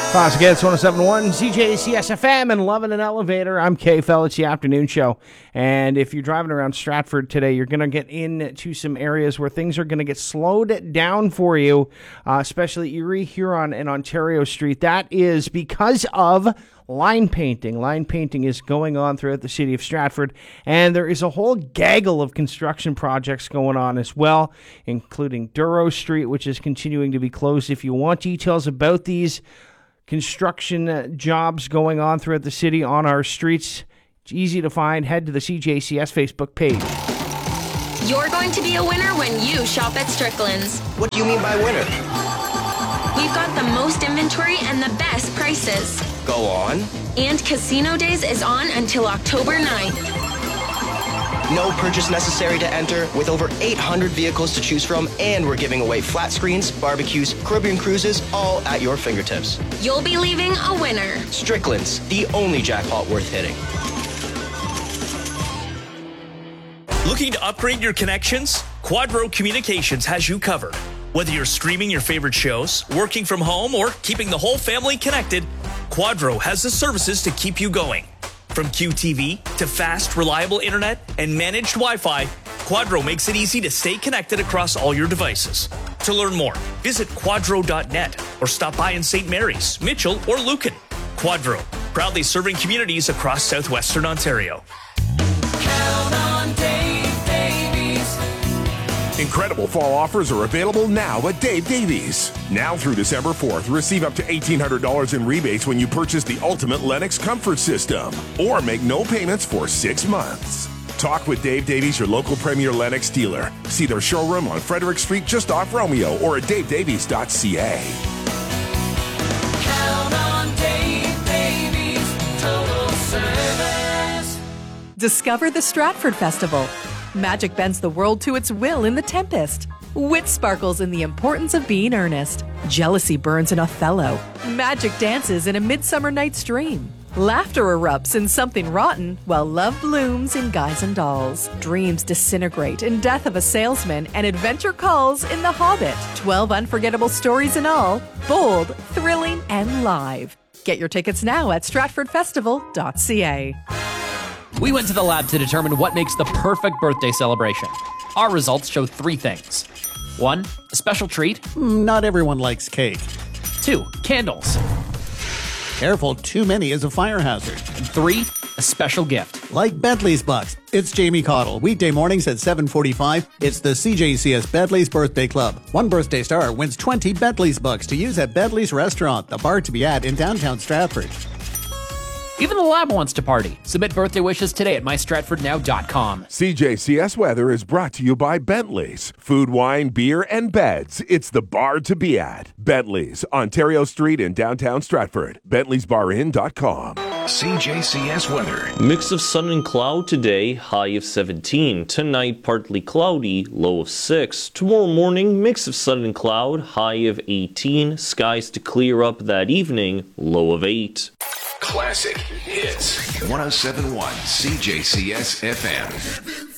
Classic Hits 107.1 CJCS FM and Lovin' an Elevator. I'm Kay Fell. It's the afternoon show. And if you're driving around Stratford today, you're going to get into some areas where things are going to get slowed down for you, especially Erie, Huron, and Ontario Street. That is because of line painting. Line painting is going on throughout the city of Stratford, and there is a whole gaggle of construction projects going on as well, including Duro Street, which is continuing to be closed. If you want details about these construction jobs going on throughout the city on our streets, it's easy to find. Head to the CJCS Facebook page. You're going to be a winner when you shop at Strickland's. What do you mean by winner? We've got the most inventory and the best prices. Go on. And Casino Days is on until October 9th. No purchase necessary to enter, with over 800 vehicles to choose from, and we're giving away flat screens, barbecues, Caribbean cruises, all at your fingertips. You'll be leaving a winner. Strickland's, the only jackpot worth hitting. Looking to upgrade your connections? Quadro Communications has you covered. Whether you're streaming your favorite shows, working from home, or keeping the whole family connected, Quadro has the services to keep you going. From QTV to fast, reliable internet and managed Wi-Fi, Quadro makes it easy to stay connected across all your devices. To learn more, visit quadro.net or stop by in St. Mary's, Mitchell, or Lucan. Quadro, proudly serving communities across southwestern Ontario. Count on Dave Davies. Incredible fall offers are available now at Dave Davies. Now through December 4th, receive up to $1,800 in rebates when you purchase the Ultimate Lennox Comfort System, or make no payments for 6 months. Talk with Dave Davies, your local Premier Lennox dealer. See their showroom on Frederick Street just off Romeo, or at davedavies.ca. Count on Dave Davies. Total service. Discover the Stratford Festival. Magic bends the world to its will in The Tempest. Wit sparkles in the importance of being earnest. Jealousy burns in Othello. Magic dances in A Midsummer Night's Dream. Laughter erupts in Something Rotten, while love blooms in Guys and Dolls. Dreams disintegrate in Death of a Salesman, and adventure calls in The Hobbit. 12 unforgettable stories in all, bold, thrilling, and live. Get your tickets now at stratfordfestival.ca. We went to the lab to determine what makes the perfect birthday celebration. Our results show 3 things. 1, a special treat. Not everyone likes cake. 2, candles. Careful, too many is a fire hazard. And 3, a special gift. Like Bentley's Bucks. It's Jamie Cottle. Weekday mornings at 7:45. It's the CJCS Bentley's Birthday Club. One birthday star wins 20 Bentley's Bucks to use at Bentley's Restaurant, the bar to be at in downtown Stratford. Even the lab wants to party. Submit birthday wishes today at mystratfordnow.com. CJCS Weather is brought to you by Bentley's. Food, wine, beer, and beds. It's the bar to be at. Bentley's, Ontario Street in downtown Stratford. Bentley'sBarIn.com. CJCS weather. Mix of sun and cloud today, high of 17. Tonight, partly cloudy, low of 6. Tomorrow morning, mix of sun and cloud, high of 18. Skies to clear up that evening, low of 8. Classic Hits 107.1 CJCS FM.